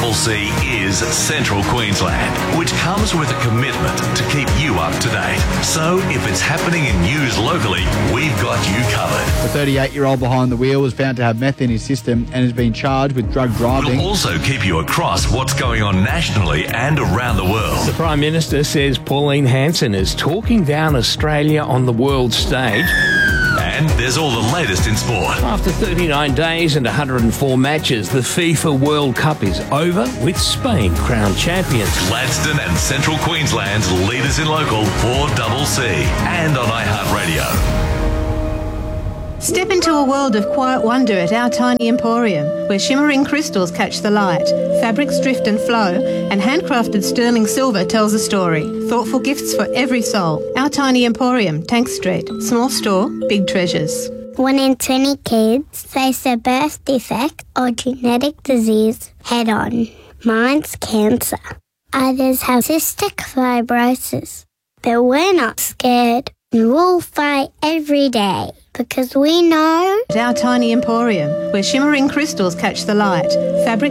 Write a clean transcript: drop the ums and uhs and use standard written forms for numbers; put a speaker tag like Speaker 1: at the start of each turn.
Speaker 1: Double C is Central Queensland, which comes with a commitment to keep you up to date. So if it's happening in news locally, we've got you covered.
Speaker 2: The 38-year-old behind the wheel was found to have meth in his system and has been charged with drug driving.
Speaker 1: We'll also keep you across what's going on nationally and around the world.
Speaker 3: The Prime Minister says Pauline Hanson is talking down Australia on the world stage.
Speaker 1: And there's all the latest in sport.
Speaker 3: After 39 days and 104 matches, the FIFA World Cup is over with Spain crowned champions.
Speaker 1: Gladstone and Central Queensland's leaders in local for Double C and on iHeartRadio.
Speaker 4: Step into a world of quiet wonder at Our Tiny Emporium, where shimmering crystals catch the light, fabrics drift and flow, and handcrafted sterling silver tells a story. Thoughtful gifts for every soul. Our Tiny Emporium, Tank Street. Small store, big treasures.
Speaker 5: 1 in 20 kids face a birth defect or genetic disease head-on. Mine's cancer. Others have cystic fibrosis. But we're not scared. We'll fight every day because we know...
Speaker 4: At Our Tiny Emporium, where shimmering crystals catch the light, fabric